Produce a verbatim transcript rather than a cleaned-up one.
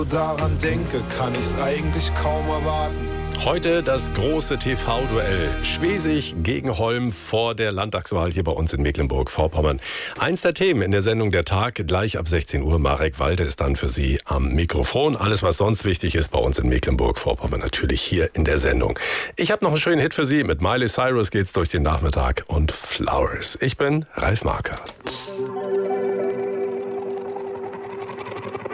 Daran denke, kann ich's eigentlich kaum erwarten. Heute das große T V-Duell. Schwesig gegen Holm vor der Landtagswahl hier bei uns in Mecklenburg-Vorpommern. Eins der Themen in der Sendung Der Tag, gleich ab sechzehn Uhr. Marek Walde ist dann für Sie am Mikrofon. Alles, was sonst wichtig ist bei uns in Mecklenburg-Vorpommern, natürlich hier in der Sendung. Ich habe noch einen schönen Hit für Sie. Mit Miley Cyrus geht's durch den Nachmittag und Flowers. Ich bin Ralf Markert.